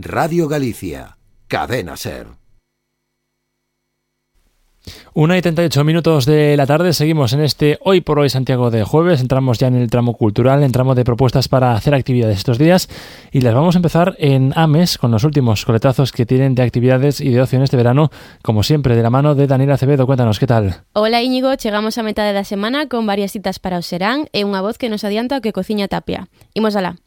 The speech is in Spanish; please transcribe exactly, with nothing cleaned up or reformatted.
Radio Galicia, Cadena SER. Una y treinta y ocho minutos de la tarde, seguimos en este Hoy por Hoy Santiago de jueves, entramos ya en el tramo cultural, en tramo de propuestas para hacer actividades estos días y las vamos a empezar en Ames con los últimos coletazos que tienen de actividades y de ocio en este verano, como siempre de la mano de Daniela Acevedo. Cuéntanos, ¿qué tal? Hola Íñigo, chegamos a metade da semana con varias citas para o serán e unha voz que nos adianta o que cociña Tapia. Imos alá.